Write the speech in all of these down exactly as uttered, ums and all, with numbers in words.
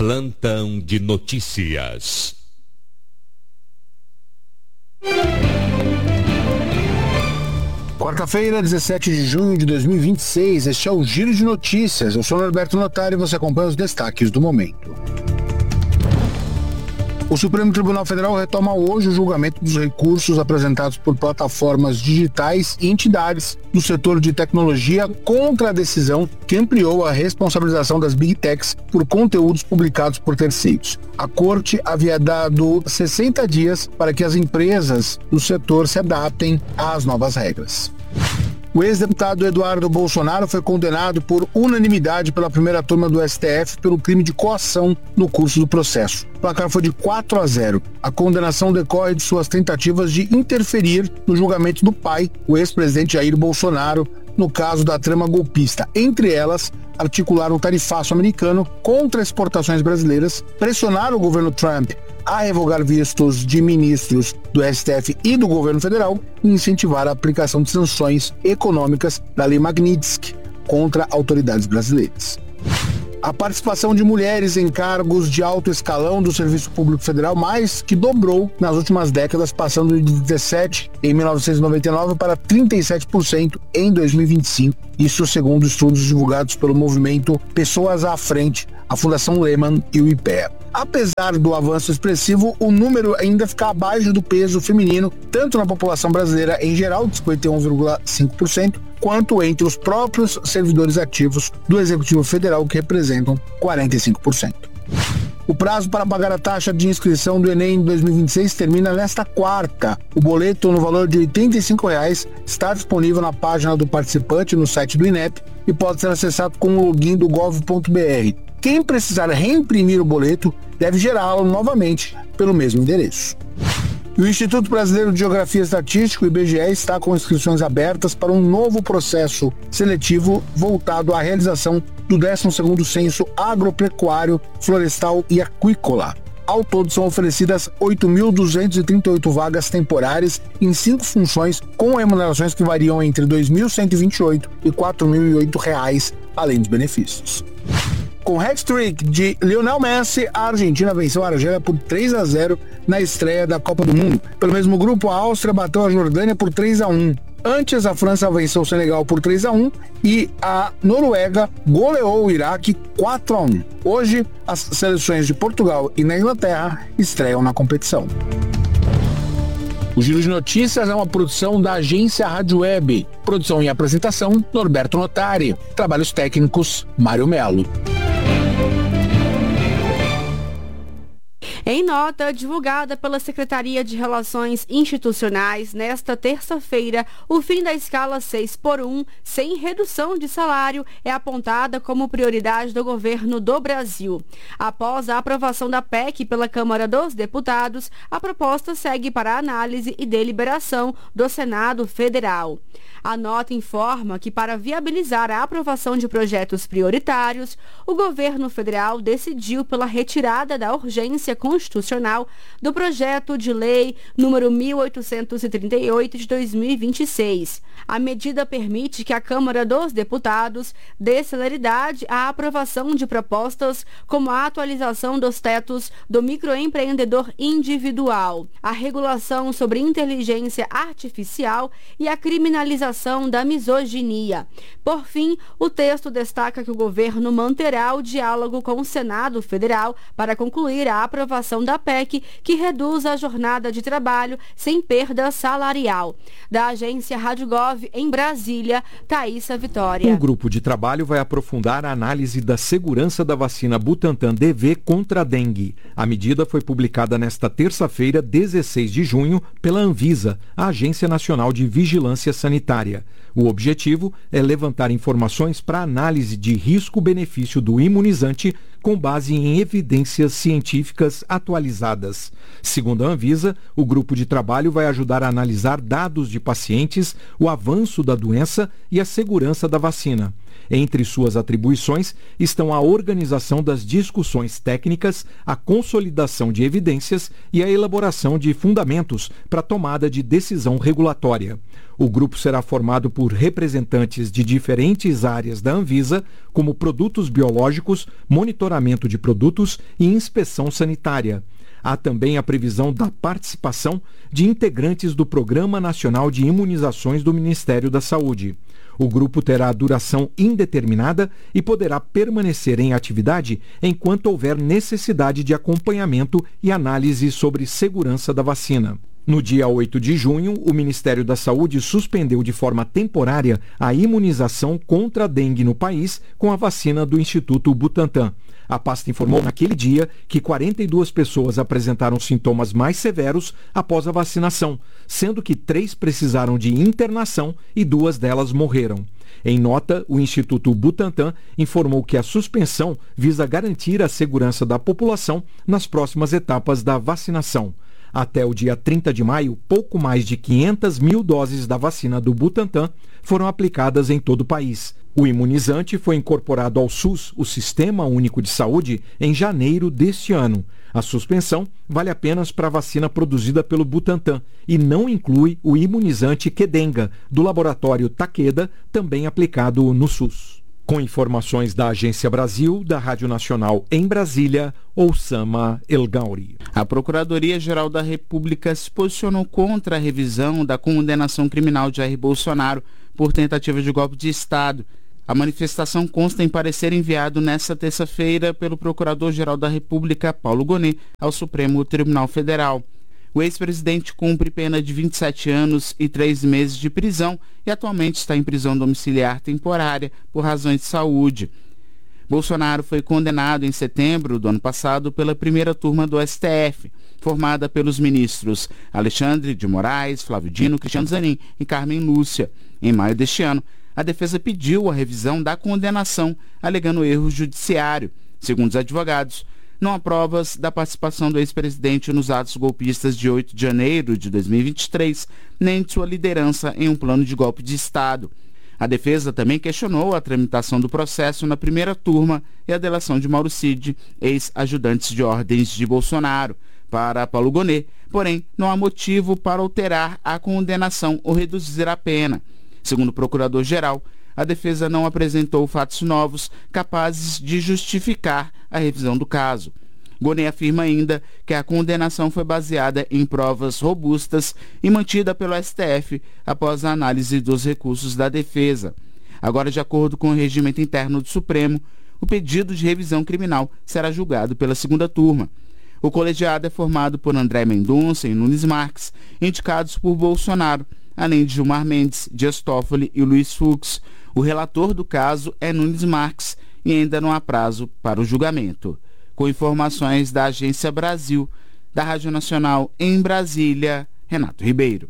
Plantão de notícias. Quarta-feira, dezessete de junho de dois mil e vinte e seis, este é o Giro de Notícias. Eu sou Norberto Notari e você acompanha os destaques do momento. O Supremo Tribunal Federal retoma hoje o julgamento dos recursos apresentados por plataformas digitais e entidades do setor de tecnologia contra a decisão que ampliou a responsabilização das Big Techs por conteúdos publicados por terceiros. A Corte havia dado sessenta dias para que as empresas do setor se adaptem às novas regras. O ex-deputado Eduardo Bolsonaro foi condenado por unanimidade pela primeira turma do S T F pelo crime de coação no curso do processo. O placar foi de quatro a zero. A condenação decorre de suas tentativas de interferir no julgamento do pai, o ex-presidente Jair Bolsonaro, no caso da trama golpista. Entre elas, articular um tarifaço americano contra exportações brasileiras, pressionar o governo Trump a revogar vistos de ministros do S T F e do governo federal e incentivar a aplicação de sanções econômicas da Lei Magnitsky contra autoridades brasileiras. A participação de mulheres em cargos de alto escalão do Serviço Público Federal mais que dobrou nas últimas décadas, passando de dezessete por cento em mil novecentos e noventa e nove para trinta e sete por cento em dois mil e vinte e cinco. Isso segundo estudos divulgados pelo movimento Pessoas à Frente, a Fundação Lehman e o I P E A. Apesar do avanço expressivo, o número ainda fica abaixo do peso feminino, tanto na população brasileira em geral, de cinquenta e um vírgula cinco por cento, quanto entre os próprios servidores ativos do Executivo Federal, que representam quarenta e cinco por cento. O prazo para pagar a taxa de inscrição do Enem dois mil e vinte e seis termina nesta quarta. O boleto, no valor de oitenta e cinco reais, está disponível na página do participante no site do INEP e pode ser acessado com o login do gov ponto b r. Quem precisar reimprimir o boleto deve gerá-lo novamente pelo mesmo endereço. E o Instituto Brasileiro de Geografia e Estatística, o I B G E, está com inscrições abertas para um novo processo seletivo voltado à realização do décimo segundo Censo Agropecuário, Florestal e Aquícola. Ao todo são oferecidas oito mil duzentas e trinta e oito vagas temporárias em cinco funções, com remunerações que variam entre dois mil cento e vinte e oito e quatro mil e oito reais, além dos benefícios. Com hat-trick de Lionel Messi, a Argentina venceu a Argélia por três a zero na estreia da Copa do Mundo. Pelo mesmo grupo, a Áustria bateu a Jordânia por três a um. Antes, a França venceu o Senegal por três a um e a Noruega goleou o Iraque quatro a um. Hoje, as seleções de Portugal e na Inglaterra estreiam na competição. O Giro de Notícias é uma produção da agência Rádio Web. Produção e apresentação, Norberto Notari. Trabalhos técnicos, Mário Melo. Em nota divulgada pela Secretaria de Relações Institucionais, nesta terça-feira, o fim da escala seis por um, sem redução de salário, é apontada como prioridade do governo do Brasil. Após a aprovação da P E C pela Câmara dos Deputados, a proposta segue para análise e deliberação do Senado Federal. A nota informa que, para viabilizar a aprovação de projetos prioritários, o governo federal decidiu pela retirada da urgência constitucional do projeto de lei número mil oitocentos e trinta e oito de dois mil e vinte e seis. A medida permite que a Câmara dos Deputados dê celeridade à aprovação de propostas como a atualização dos tetos do microempreendedor individual, a regulação sobre inteligência artificial e a criminalização da misoginia. Por fim, o texto destaca que o governo manterá o diálogo com o Senado Federal para concluir a aprovação da P E C, que reduz a jornada de trabalho sem perda salarial. Da agência Rádio Gov, em Brasília, Thaísa Vitória. O grupo de trabalho vai aprofundar a análise da segurança da vacina Butantan D V contra a dengue. A medida foi publicada nesta terça-feira, dezesseis de junho, pela Anvisa, a Agência Nacional de Vigilância Sanitária. O objetivo é levantar informações para análise de risco-benefício do imunizante com base em evidências científicas atualizadas. Segundo a Anvisa, o grupo de trabalho vai ajudar a analisar dados de pacientes, o avanço da doença e a segurança da vacina. Entre suas atribuições estão a organização das discussões técnicas, a consolidação de evidências e a elaboração de fundamentos para a tomada de decisão regulatória. O grupo será formado por representantes de diferentes áreas da Anvisa, como produtos biológicos, monitoramento de produtos e inspeção sanitária. Há também a previsão da participação de integrantes do Programa Nacional de Imunizações do Ministério da Saúde. O grupo terá duração indeterminada e poderá permanecer em atividade enquanto houver necessidade de acompanhamento e análise sobre segurança da vacina. No dia oito de junho, o Ministério da Saúde suspendeu de forma temporária a imunização contra a dengue no país com a vacina do Instituto Butantan. A pasta informou naquele dia que quarenta e duas pessoas apresentaram sintomas mais severos após a vacinação, sendo que três precisaram de internação e duas delas morreram. Em nota, o Instituto Butantan informou que a suspensão visa garantir a segurança da população nas próximas etapas da vacinação. Até o dia trinta de maio, pouco mais de quinhentas mil doses da vacina do Butantan foram aplicadas em todo o país. O imunizante foi incorporado ao SUS, o Sistema Único de Saúde, em janeiro deste ano. A suspensão vale apenas para a vacina produzida pelo Butantan e não inclui o imunizante Qdenga, do laboratório Takeda, também aplicado no SUS. Com informações da Agência Brasil, da Rádio Nacional em Brasília, Oussama El Gauri. A Procuradoria-Geral da República se posicionou contra a revisão da condenação criminal de Jair Bolsonaro por tentativa de golpe de Estado. A manifestação consta em parecer enviado nesta terça-feira pelo Procurador-Geral da República, Paulo Gonet, ao Supremo Tribunal Federal. O ex-presidente cumpre pena de vinte e sete anos e três meses de prisão e atualmente está em prisão domiciliar temporária por razões de saúde. Bolsonaro foi condenado em setembro do ano passado pela primeira turma do S T F, formada pelos ministros Alexandre de Moraes, Flávio Dino, Cristiano Zanin e Carmen Lúcia. Em maio deste ano, a defesa pediu a revisão da condenação, alegando erro judiciário. Segundo os advogados, não há provas da participação do ex-presidente nos atos golpistas de oito de janeiro de dois mil e vinte e três, nem de sua liderança em um plano de golpe de Estado. A defesa também questionou a tramitação do processo na primeira turma e a delação de Mauro Cid, ex-ajudantes de ordens de Bolsonaro. Para Paulo Gonet, porém, não há motivo para alterar a condenação ou reduzir a pena. Segundo o Procurador-Geral, a defesa não apresentou fatos novos capazes de justificar a revisão do caso. Gonet afirma ainda que a condenação foi baseada em provas robustas e mantida pelo S T F após a análise dos recursos da defesa. Agora, de acordo com o regimento interno do Supremo, o pedido de revisão criminal será julgado pela segunda turma. O colegiado é formado por André Mendonça e Nunes Marques, indicados por Bolsonaro, além de Gilmar Mendes, Dias Toffoli e Luiz Fux. O relator do caso é Nunes Marques e ainda não há prazo para o julgamento. Com informações da Agência Brasil, da Rádio Nacional em Brasília, Renato Ribeiro.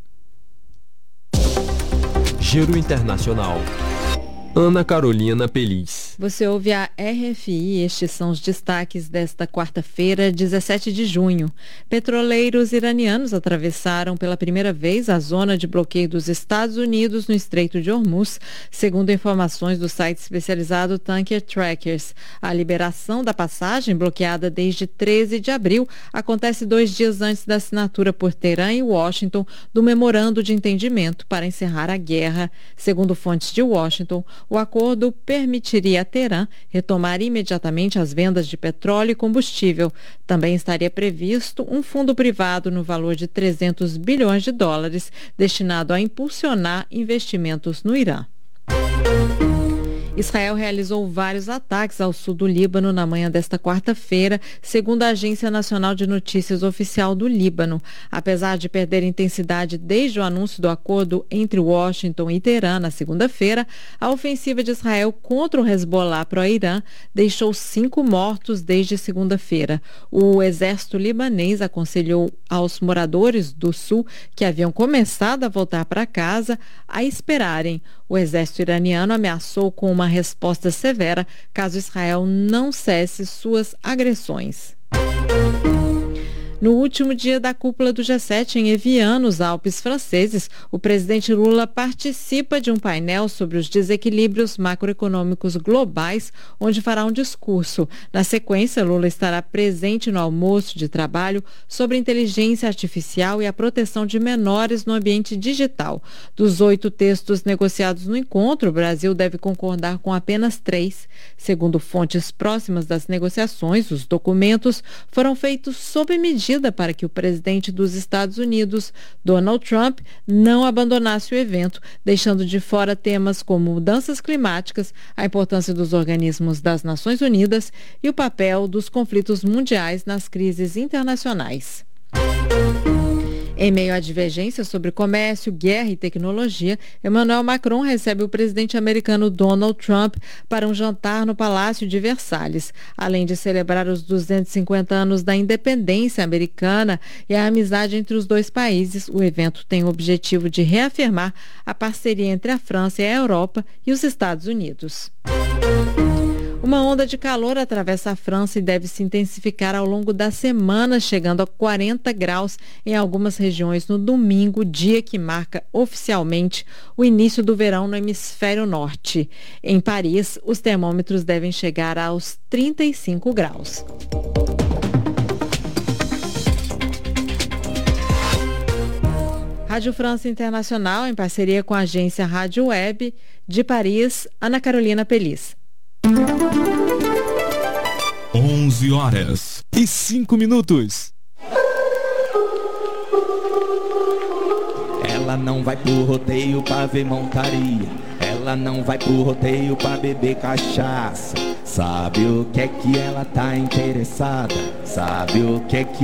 Giro Internacional. Ana Carolina Peliz. Você ouve a R F I, estes são os destaques desta quarta-feira, dezessete de junho. Petroleiros iranianos atravessaram pela primeira vez a zona de bloqueio dos Estados Unidos no Estreito de Hormuz, segundo informações do site especializado Tanker Trackers. A liberação da passagem, bloqueada desde treze de abril, acontece dois dias antes da assinatura por Teherã e Washington do memorando de entendimento para encerrar a guerra. Segundo fontes de Washington, o acordo permitiria a Teherã retomar imediatamente as vendas de petróleo e combustível. Também estaria previsto um fundo privado no valor de trezentos bilhões de dólares destinado a impulsionar investimentos no Irã. Israel realizou vários ataques ao sul do Líbano na manhã desta quarta-feira, segundo a Agência Nacional de Notícias Oficial do Líbano. Apesar de perder intensidade desde o anúncio do acordo entre Washington e Teherã na segunda-feira, a ofensiva de Israel contra o Hezbollah pró-Irã deixou cinco mortos desde segunda-feira. O exército libanês aconselhou aos moradores do sul que haviam começado a voltar para casa a esperarem. O exército iraniano ameaçou com uma resposta severa caso Israel não cesse suas agressões. No último dia da cúpula do G sete em Evian, nos Alpes franceses, o presidente Lula participa de um painel sobre os desequilíbrios macroeconômicos globais, onde fará um discurso. Na sequência, Lula estará presente no almoço de trabalho sobre inteligência artificial e a proteção de menores no ambiente digital. Dos oito textos negociados no encontro, o Brasil deve concordar com apenas três. Segundo fontes próximas das negociações, os documentos foram feitos sob medida para que o presidente dos Estados Unidos, Donald Trump, não abandonasse o evento, deixando de fora temas como mudanças climáticas, a importância dos organismos das Nações Unidas e o papel dos conflitos mundiais nas crises internacionais. Em meio à divergência sobre comércio, guerra e tecnologia, Emmanuel Macron recebe o presidente americano Donald Trump para um jantar no Palácio de Versalhes. Além de celebrar os duzentos e cinquenta anos da independência americana e a amizade entre os dois países, o evento tem o objetivo de reafirmar a parceria entre a França e a Europa e os Estados Unidos. Uma onda de calor atravessa a França e deve se intensificar ao longo da semana, chegando a quarenta graus em algumas regiões no domingo, dia que marca oficialmente o início do verão no hemisfério norte. Em Paris, os termômetros devem chegar aos trinta e cinco graus. Rádio França Internacional, em parceria com a agência Rádio Web de Paris, Ana Carolina Pelis. onze horas e cinco minutos. Ela não vai pro rodeio pra ver montaria. Ela não vai pro rodeio pra beber cachaça. Sabe o que é que ela tá interessada? Sabe o que é que